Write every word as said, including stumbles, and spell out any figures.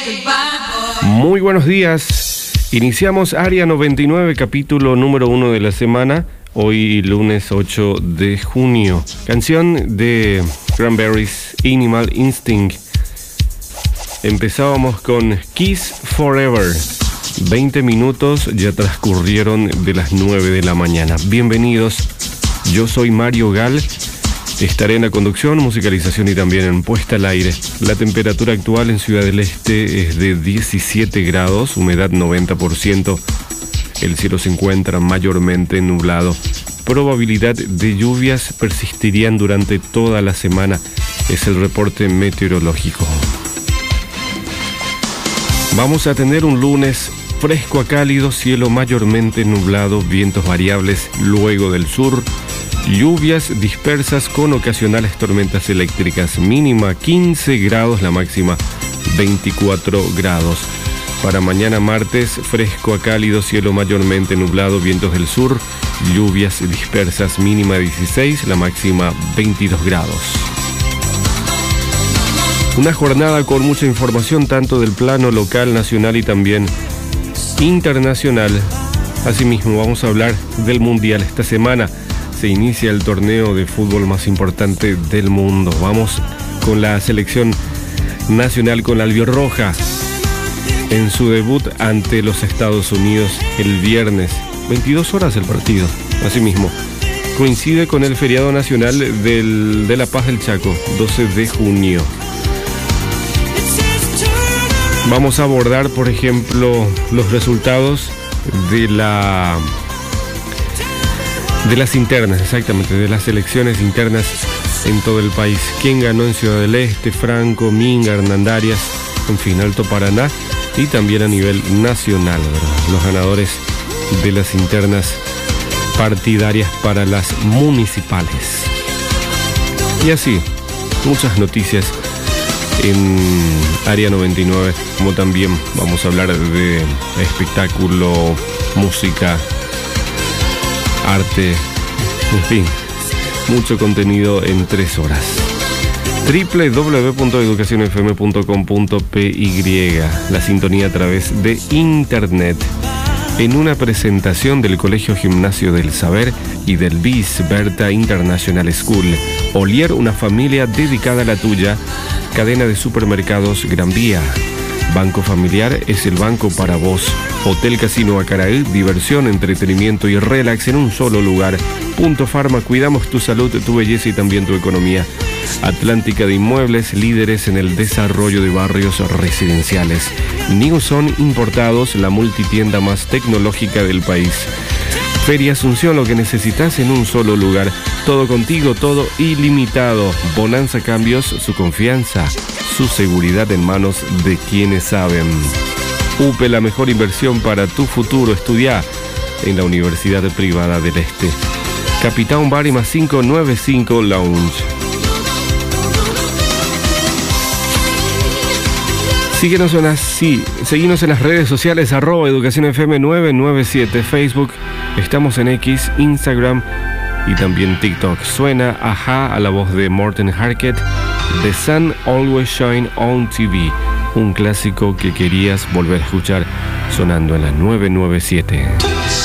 Muy buenos días. Iniciamos Área noventa y nueve, capítulo número uno de la semana. Hoy lunes ocho de junio. Canción de Cranberries, Animal Instinct. Empezábamos con Kiss Forever. veinte minutos ya transcurrieron de las nueve de la mañana. Bienvenidos. Yo soy Mario Gal. Estaré en la conducción, musicalización y también en puesta al aire. La temperatura actual en Ciudad del Este es de diecisiete grados, humedad noventa por ciento. El cielo se encuentra mayormente nublado. Probabilidad de lluvias persistirían durante toda la semana. Es el reporte meteorológico. Vamos a tener un lunes fresco a cálido, cielo mayormente nublado, vientos variables luego del sur. Lluvias dispersas con ocasionales tormentas eléctricas. Mínima quince grados, la máxima veinticuatro grados. Para mañana martes, fresco a cálido, cielo mayormente nublado, vientos del sur. Lluvias dispersas, mínima dieciséis, la máxima veintidós grados. Una jornada con mucha información tanto del plano local, nacional y también internacional. Asimismo, vamos a hablar del Mundial esta semana. Se inicia el torneo de fútbol más importante del mundo. Vamos con la selección nacional, con la albirroja, en su debut ante los Estados Unidos el viernes. veintidós horas el partido. Asimismo, coincide con el feriado nacional del, de La Paz del Chaco, doce de junio. Vamos a abordar, por ejemplo, los resultados de la... De las internas, exactamente, de las elecciones internas en todo el país. ¿Quién ganó en Ciudad del Este? Franco, Minga, Hernandarias, en fin, Alto Paraná y también a nivel nacional, ¿verdad? Los ganadores de las internas partidarias para las municipales. Y así, muchas noticias en Área noventa y nueve, como también vamos a hablar de espectáculo, música, arte, en fin, mucho contenido en tres horas. doble u doble u doble u punto educación f m punto com punto p y, la sintonía a través de internet. En una presentación del Colegio Gimnasio del Saber y del B I S Berta International School, Olier, una familia dedicada a la tuya, cadena de supermercados Gran Vía. Banco Familiar es el banco para vos. Hotel Casino Acaraí, diversión, entretenimiento y relax en un solo lugar. Punto Farma, cuidamos tu salud, tu belleza y también tu economía. Atlántica de Inmuebles, líderes en el desarrollo de barrios residenciales. Newson Importados, la multitienda más tecnológica del país. Feria Asunción, lo que necesitas en un solo lugar. Todo contigo, todo ilimitado. Bonanza Cambios, su confianza, su seguridad en manos de quienes saben. U P E, la mejor inversión para tu futuro. Estudia en la Universidad Privada del Este. Capitán Bar y más cinco noventa y cinco Lounge. Síguenos en las, sí, seguinos en las redes sociales, arroba Educación F M nueve nueve siete, Facebook. Estamos en X, Instagram y también TikTok. Suena Ajá a la voz de Morten Harket. The Sun Always Shine on T V. Un clásico que querías volver a escuchar sonando en la nueve nueve siete.